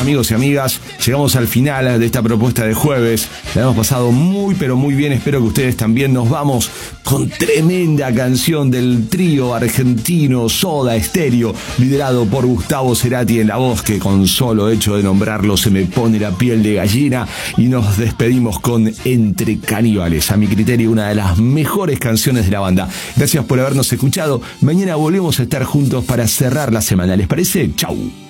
amigos y amigas, llegamos al final de esta propuesta de jueves. La hemos pasado muy pero muy bien, espero que ustedes también. Nos vamos con tremenda canción del trío argentino Soda Stereo, liderado por Gustavo Cerati en la voz, que con solo hecho de nombrarlo se me pone la piel de gallina. Y nos despedimos con Entre Caníbales, a mi criterio una de las mejores canciones de la banda. Gracias por habernos escuchado. Mañana volvemos a estar juntos para cerrar la semana. ¿Les parece? ¡Chau!